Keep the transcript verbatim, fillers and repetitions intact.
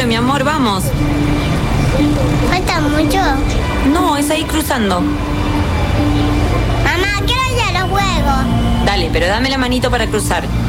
Dale, mi amor, vamos. ¿Falta mucho? No, es ahí cruzando. Mamá, quiero ir a los juegos. Dale, pero dame la manito para cruzar.